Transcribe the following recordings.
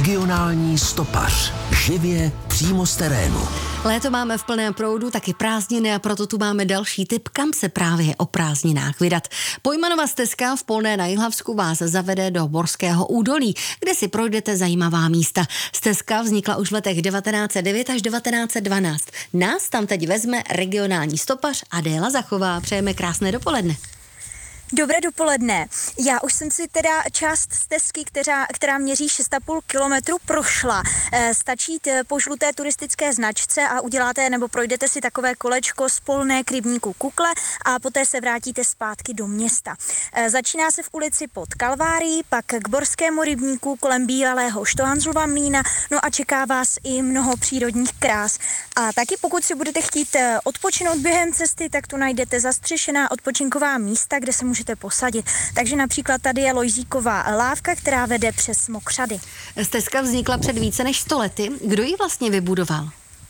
Regionální stopař. Živě přímo z terénu. Léto máme v plném proudu, taky prázdniny a proto tu máme další tip, kam se právě o prázdninách vydat. Pojmanova stezka v Polné na Jihlavsku vás zavede do Borského údolí, kde si projdete zajímavá místa. Stezka vznikla už v letech 1909 až 1912. Nás tam teď vezme regionální stopař Adéla Zachová. Přejeme krásné dopoledne. Dobré dopoledne. Já už jsem si teda část stezky, která měří 6,5 kilometru, prošla. Stačí po žluté turistické značce a uděláte nebo projdete si takové kolečko z Polné k rybníku Kukle a poté se vrátíte zpátky do města. Začíná se v ulici pod Kalvárií, pak k Borskému rybníku kolem bývalého Štohanzlova mlýna, no a čeká vás i mnoho přírodních krás. A taky pokud si budete chtít odpočinout během cesty, tak tu najdete zastřešená odpočinková místa, kde se můžete posadit. Takže například tady je Lojzíková lávka, která vede přes Mokřady. Stezka vznikla před více než 100 lety. Kdo ji vlastně vybudoval?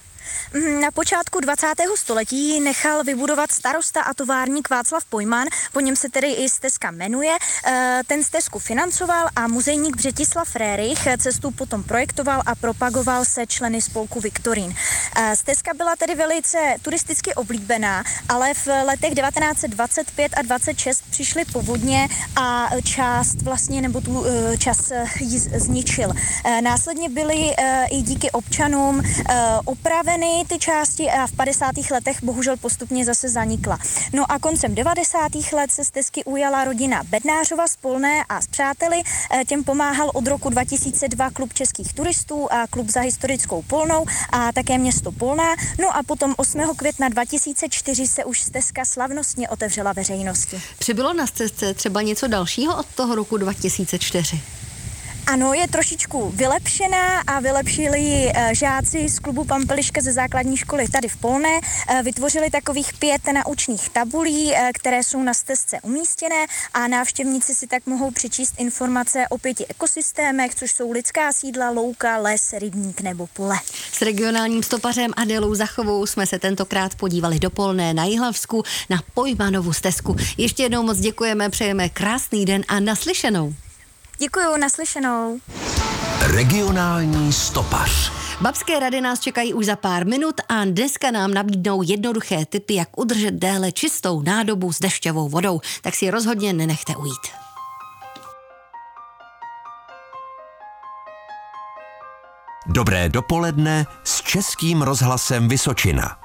Na počátku 20. století nechal vybudovat starosta a továrník Václav Pojman, po něm se tedy i stezka jmenuje. Ten stezku financoval a muzejník Břetislav Rérich cestu potom projektoval a propagoval se členy spolku Viktorín. Stezka byla tedy velice turisticky oblíbená, ale v letech 1925 a 26 přišly povodně a část vlastně, nebo tu čas ji zničil. Následně byly i díky občanům opraveny ty části a v 50. letech bohužel postupně zase zanikla. No a koncem 90. let se stezky ujala rodina Bednářova z Polné a s přáteli. Těm pomáhal od roku 2002 klub českých turistů a klub za historickou Polnou a také město Polná. No a potom 8. května 2004 se už stezka slavnostně otevřela veřejnosti. Přibylo na stezce třeba něco dalšího od toho roku 2004? Ano, je trošičku vylepšená a vylepšili ji žáci z klubu Pampeliška ze základní školy tady v Polné. Vytvořili takových 5 naučných tabulí, které jsou na stezce umístěné a návštěvníci si tak mohou přečíst informace o 5 ekosystémech, což jsou lidská sídla, louka, les, rybník nebo pole. S regionálním stopařem Adélou Zachovou jsme se tentokrát podívali do Polné na Jihlavsku na Pojmanovu stezku. Ještě jednou moc děkujeme, přejeme krásný den a naslyšenou. Děkuju, naslyšenou. Regionální stopař. Babské rady nás čekají už za pár minut a dneska nám nabídnou jednoduché tipy, jak udržet déle čistou nádobu s dešťovou vodou. Tak si rozhodně nenechte ujít. Dobré dopoledne s Českým rozhlasem Vysočina.